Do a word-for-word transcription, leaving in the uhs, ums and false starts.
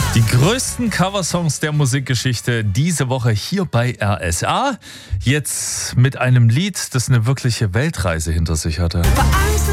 Die größten Coversongs der Musikgeschichte diese Woche hier bei R S A. Jetzt mit einem Lied, das eine wirkliche Weltreise hinter sich hatte.